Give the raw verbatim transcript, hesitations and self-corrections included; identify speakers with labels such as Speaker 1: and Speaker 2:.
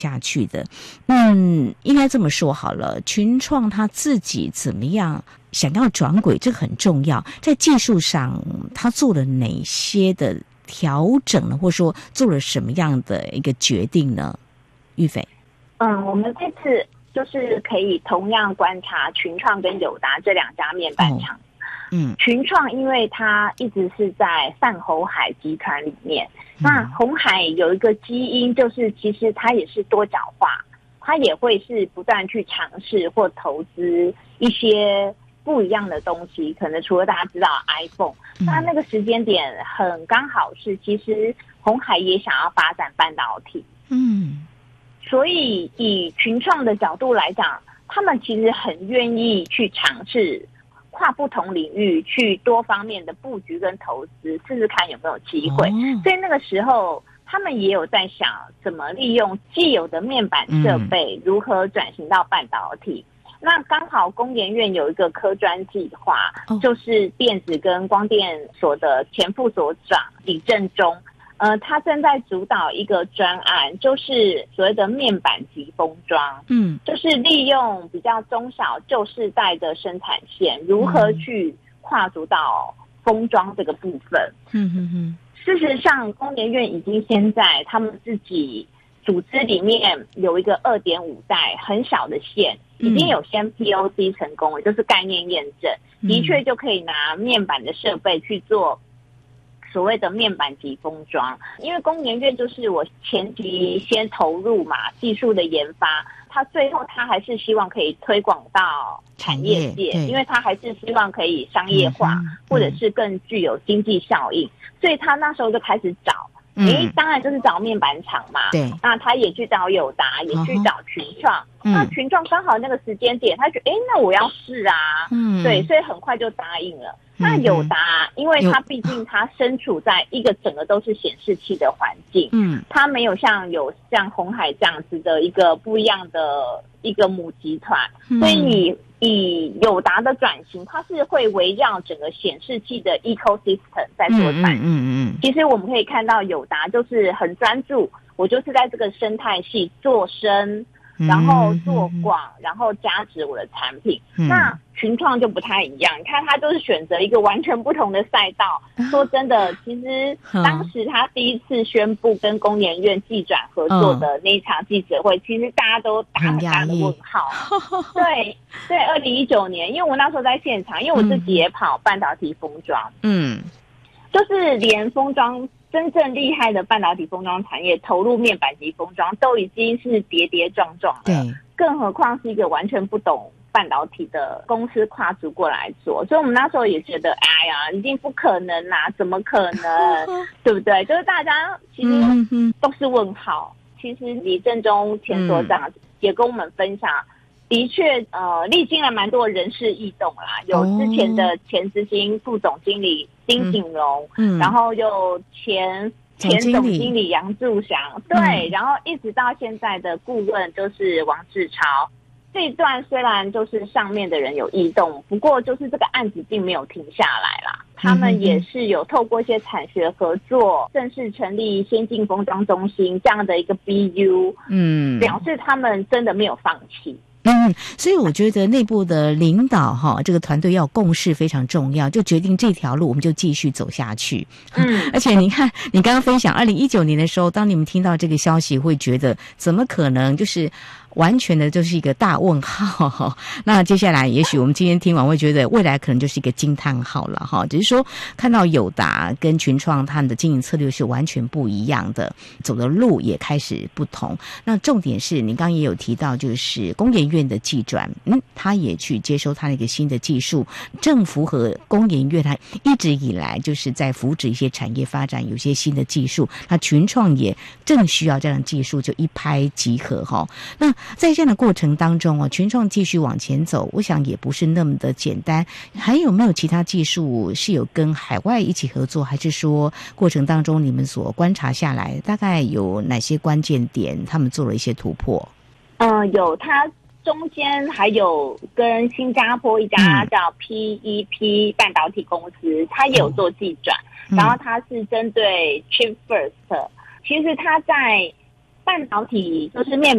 Speaker 1: 下去的。嗯，应该这么说好了，群创他自己怎么样想要转轨，这个很重要。在技术上，他做了哪些的调整呢？或者说做了什么样的一个决定呢？玉斐，
Speaker 2: 嗯，我们这次就是可以同样观察群创跟友达这两家面板厂。哦
Speaker 1: 嗯，
Speaker 2: 群创因为它一直是在泛鸿海集团里面，嗯、那鸿海有一个基因，就是其实它也是多角化，它也会是不断去尝试或投资一些不一样的东西。可能除了大家知道 iPhone，、嗯、那那个时间点很刚好是，其实鸿海也想要发展半导体，嗯，所以以群创的角度来讲，他们其实很愿意去尝试。跨不同领域去多方面的布局跟投资，试试看有没有机会。哦、所以那个时候，他们也有在想怎么利用既有的面板设备，嗯、如何转型到半导体。那刚好工研院有一个科专计划，哦、就是电子跟光电所的前副所长李正中。呃，他正在主导一个专案，就是所谓的面板级封装，嗯，就是利用比较中小旧世代的生产线，如何去跨足到封装这个部分。嗯哼哼。事实上，工研院已经先在他们自己组织里面有一个 二点五 代很小的线，已经有先 P O C 成功了，就是概念验证，的确就可以拿面板的设备去做所谓的面板级封装。因为工研院就是我前期先投入嘛，技术的研发，它最后它还是希望可以推广到产业界，因为它还是希望可以商业化，嗯嗯、或者是更具有经济效应，所以他那时候就开始找，诶、嗯，当然就是找面板厂嘛，对，那他也去找友达，也去找群创，嗯、那群创刚好那个时间点，他觉得，诶，那我要试啊，嗯，对，所以很快就答应了。那友达，因为它毕竟它身处在一个整个都是显示器的环境，嗯，它没有像有像鸿海这样子的一个不一样的一个母集团，嗯、所以你以友达的转型，它是会围绕整个显示器的 ecosystem 在做转型。嗯嗯嗯。其实我们可以看到友达就是很专注，我就是在这个生态系做深。然后做广，然后加值我的产品。嗯、那群创就不太一样，你看他就是选择一个完全不同的赛道。啊、说真的，其实当时他第一次宣布跟工研院技转合作的那一场记者会，嗯、其实大家都打很大的问号。对对，二零一九年，因为我那时候在现场，因为我自己也跑半导体封装，嗯，就是连封装。真正厉害的半导体封装产业投入面板级封装都已经是跌跌撞撞了，对，更何况是一个完全不懂半导体的公司跨足过来做，所以我们那时候也觉得，哎呀，一定不可能啦、啊，怎么可能，对不对？就是大家其实都是问号。其实李正中前所长也跟我们分享。的确，呃，历经了蛮多人事异动啦，有之前的前执行副总经理丁景荣，嗯，然后又前前总经理杨柱祥，对，嗯、然后一直到现在的顾问就是王志超。这一段虽然就是上面的人有异动，不过就是这个案子并没有停下来啦。他们也是有透过一些产学合作，正式成立先进封装中心这样的一个 B U， 嗯，表示他们真的没有放弃。
Speaker 1: 嗯，所以我觉得内部的领导哈，这个团队要共识非常重要，就决定这条路我们就继续走下去。嗯，而且你看，你刚刚分享二零一九年的时候，当你们听到这个消息，会觉得怎么可能？就是完全的就是一个大问号哈。那接下来，也许我们今天听完会觉得未来可能就是一个惊叹号了哈。只是说看到友达跟群创他们的经营策略是完全不一样的，走的路也开始不同。那重点是你刚刚也有提到，就是工研院的技转，嗯，他也去接收他那个新的技术，正符合工研院他一直以来就是在扶植一些产业发展，有些新的技术。那群创也正需要这样的技术，就一拍即合哈。那在这样的过程当中哦，群创继续往前走，我想也不是那么的简单。还有没有其他技术是有跟海外一起合作，还是说过程当中你们所观察下来，大概有哪些关键点他们做了一些突破？
Speaker 2: 嗯、呃，有，它中间还有跟新加坡一家叫 P E P 半导体公司，它也有做技转，嗯、然后它是针对 Chip First，其实它在半半导体就是面